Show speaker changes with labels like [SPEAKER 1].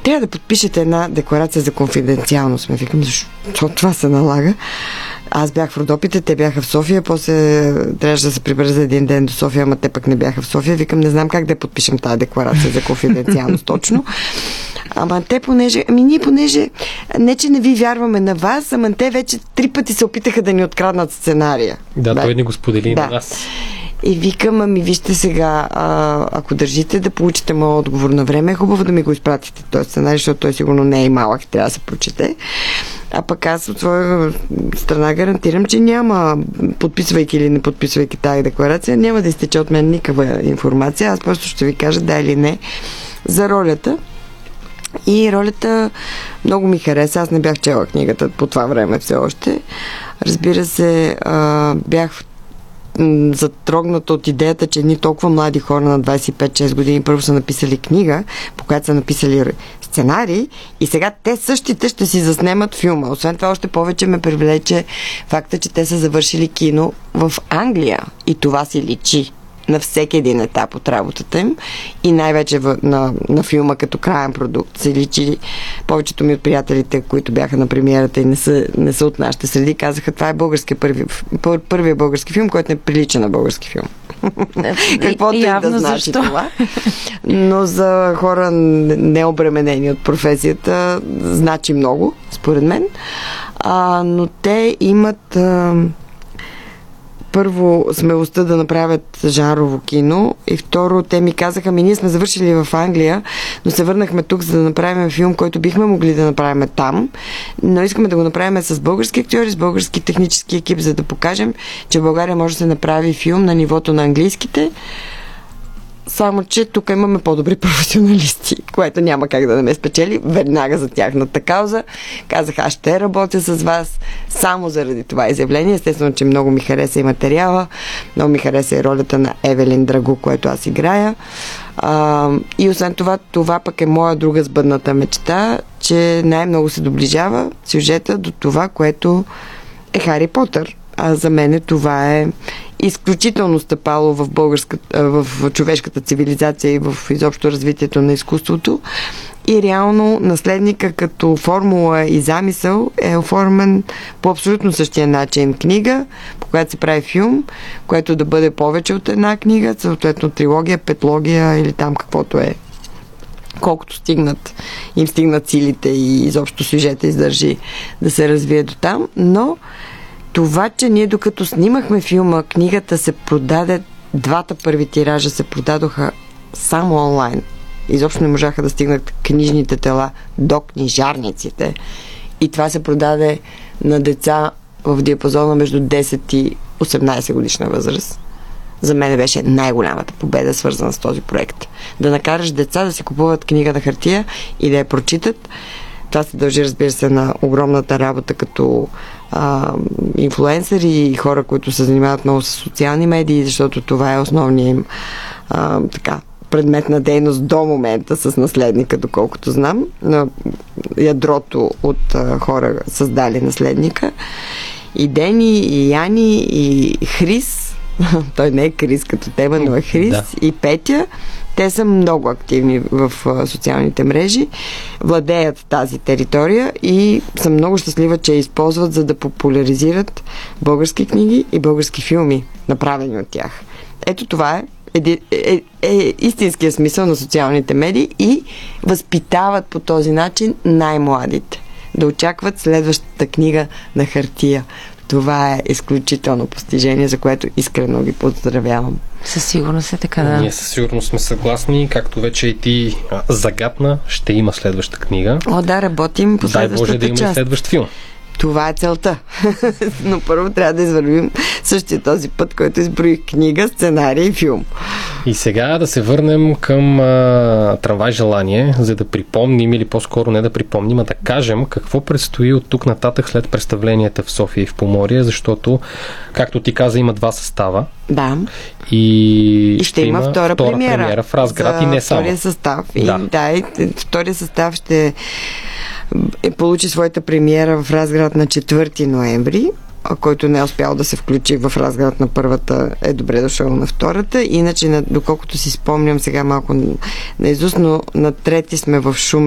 [SPEAKER 1] трябва да подпишете една декларация за конфиденциалност. Ме викам, защо това се налага? Аз бях в Родопите, те бяха в София, после трябваше да се прибърза един ден до София, ама те пък не бяха в София. Викам, не знам как да подпишем тази декларация за конфиденциалност точно. Ама те ние понеже, не че не ви вярваме на вас, ама те вече 3 пъти се опитаха да ни откраднат сценария.
[SPEAKER 2] Да, той ни го сподели на нас.
[SPEAKER 1] И викам, вижте сега, ако държите да получите моят отговор на време, е хубаво да ми го изпратите този сценарий, защото той сигурно не е малък, трябва да се прочете. А пък аз от своя страна гарантирам, че няма, подписвайки или не подписвайки тази декларация, няма да изтече от мен никаква информация. Аз просто ще ви кажа да или не за ролята. И ролята много ми хареса. Аз не бях чела книгата по това време все още. Разбира се, бях затрогната от идеята, че едни толкова млади хора на 25-6 години първо са написали книга, по която са написали сценарий и сега те същите ще си заснемат филма. Освен това, още повече ме привлече факта, че те са завършили кино в Англия и това си личи на всеки един етап от работата им и най-вече на филма като краен продукт се личи. Повечето ми от приятелите, които бяха на премиерата и не са от нашите среди, казаха, това е първият български филм, който не прилича на български филм. Каквото и да значи това. Но за хора необременени от професията значи много, според мен. Но те имат първо смелостта да направят жанрово кино и второ, те ми казаха, ние сме завършили в Англия, но се върнахме тук, за да направим филм, който бихме могли да направим там, но искаме да го направим с български актьори, с български технически екип, за да покажем, че в България може да се направи филм на нивото на английските, само че тук имаме по-добри професионалисти, което няма как да не ме спечели. Веднага за тяхната кауза казах, аз ще работя с вас само заради това изявление. Естествено, че много ми хареса и материала, много ми хареса и ролята на Евелин Драгу, което аз играя. И освен това пък е моя друга сбъдната мечта, че най-много се доближава сюжета до това, което е Хари Потър. А за мен това е изключително стъпало в човешката цивилизация и в изобщо развитието на изкуството. И реално наследника като формула и замисъл е оформен по абсолютно същия начин. Книга, по която се прави филм, което да бъде повече от една книга, съответно трилогия, петлогия или там каквото е. Колкото им стигнат силите и изобщо сюжета издържи да се развие до там, но това, че ние докато снимахме филма, книгата се продаде, 2 първи тиража се продадоха само онлайн. Изобщо не можаха да стигнат книжните тела до книжарниците. И това се продаде на деца в диапазона между 10 и 18 годишна възраст. За мен беше най-голямата победа, свързана с този проект. Да накараш деца да си купуват книга на хартия и да я прочитат. Това се дължи, разбира се, на огромната работа като инфлуенсъри и хора, които се занимават много с социални медии, защото това е основният им предмет на дейност до момента с наследника, доколкото знам. На ядрото от хора създали наследника. И Дени, и Яни, и Хрис. Той не е Крис като тема, но е Хрис. Да. И Петя. Те са много активни в социалните мрежи, владеят тази територия и съм много щастлива, че я използват, за да популяризират български книги и български филми, направени от тях. Ето това е истинския смисъл на социалните медии и възпитават по този начин най-младите. Да очакват следващата книга на хартия. Това е изключително постижение, за което искрено ги поздравявам.
[SPEAKER 3] Със сигурност е така, да.
[SPEAKER 2] Ние със сигурност сме съгласни, както вече и ти загадна, ще има следваща книга.
[SPEAKER 1] Да, работим по следващата част.
[SPEAKER 2] Дай Боже да има и следващ филм.
[SPEAKER 1] Това е целта. Но първо трябва да извървим същия този път, който изброих: книга, сценарий и филм.
[SPEAKER 2] И сега да се върнем към Трамвай желание, за да припомним, или по-скоро не да припомним, а да кажем какво предстои от тук нататък след представленията в София и в Поморие, защото, както ти каза, има 2 състава.
[SPEAKER 1] Да.
[SPEAKER 2] И
[SPEAKER 1] ще има втора премиера
[SPEAKER 2] в Разград и не само.
[SPEAKER 1] Втория състав. Да. Втория състав ще получи своята премиера в Разград на 4 ноември, който не е успял да се включи в Разград на първата, е добре дошъл на втората. Иначе, доколкото си спомням сега малко наизуст, но на 3 сме в Шумен